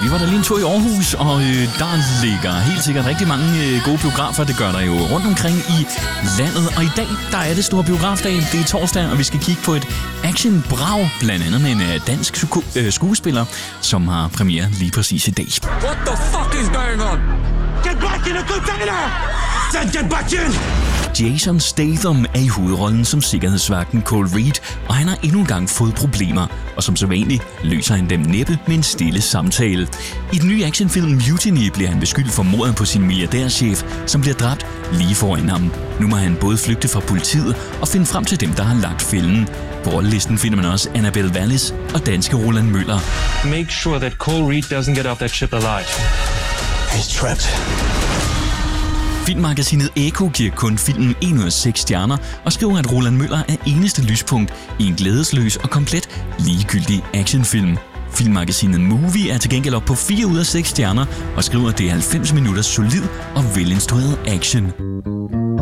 Vi var der lige en tur i Aarhus, og der ligger helt sikkert rigtig mange gode biografer. Det gør der jo rundt omkring i landet. Og i dag, der er det store biografdag. Det er torsdag, og vi skal kigge på et action-brag, blandt andet med en dansk skuespiller, som har premiere lige præcis i dag. What the fuck is going on? Get back in the container! Get back in! Jason Statham er i hovedrollen som sikkerhedsvagten Cole Reed, og han har endnu en gang fået problemer, og som sædvanligt løser han dem næppe med en stille samtale. I den nye actionfilm Mutiny bliver han beskyldt for mordet på sin milliardærchef, som bliver dræbt lige foran ham. Nu må han både flygte fra politiet og finde frem til dem, der har lagt fælden. På rollelisten finder man også Annabelle Wallis og danske Roland Møller. Make sure that Cole Reed doesn't get off that ship alive. He's trapped. Filmmagasinet Eko giver kun filmen 1 ud af 6 stjerner og skriver, at Roland Møller er eneste lyspunkt i en glædesløs og komplet ligegyldig actionfilm. Filmmagasinet Movie er til gengæld op på 4 ud af 6 stjerner og skriver, at det er 90 minutters solid og velinstrueret action.